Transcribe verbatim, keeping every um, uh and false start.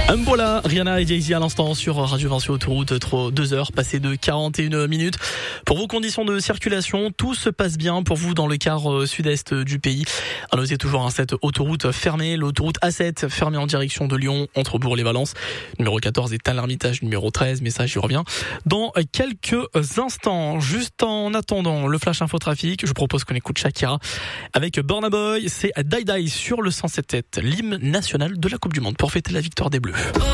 Voilà, Rihanna et Jay-Z à l'instant sur Radio Vinci Autoroute, deux heures passées de quarante et une minutes. Pour vos conditions de circulation, tout se passe bien pour vous dans le quart sud-est du pays. À noter toujours hein, cette autoroute fermée, l'autoroute A sept fermée en direction de Lyon entre Bourg et Valence. Numéro quatorze est à l'Ermitage, numéro treize, mais ça j'y reviens dans quelques instants. Juste en attendant le flash info trafic, je propose qu'on écoute Shakira avec Burna Boy. C'est Die Die sur le cent sept sept, l'hymne national de la Coupe du Monde pour fêter la victoire des Bleus.